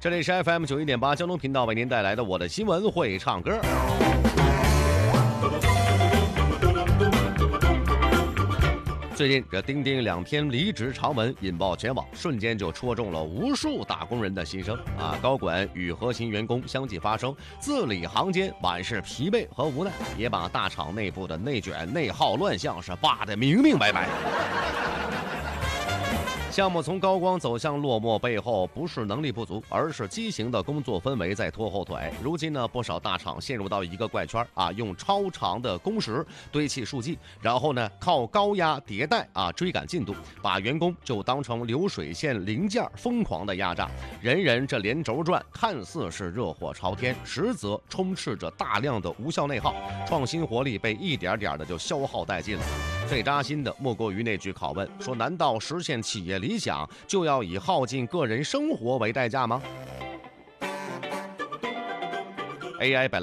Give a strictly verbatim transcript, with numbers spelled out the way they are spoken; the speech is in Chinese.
这里是 F M 九一点八交通频道为您带来的我的新闻会唱歌。最近这钉钉两篇离职长文引爆全网，瞬间就戳中了无数打工人的心声啊！高管与核心员工相继发生字里行间满是疲惫和无奈，也把大厂内部的内卷、内耗、乱象是扒得明明白白。项目从高光走向落寞，背后不是能力不足，而是畸形的工作氛围在拖后腿。如今呢，不少大厂陷入到一个怪圈啊，用超长的工时堆砌数据，然后呢靠高压迭代啊追赶进度，把员工就当成流水线零件疯狂的压榨，人人这连轴转，看似是热火朝天，实则充斥着大量的无效内耗，创新活力被一点点的就消耗殆尽了。最扎心的莫过于那句拷问，说难道实现企业理想就要以耗尽个人生活为代价吗？ A I 本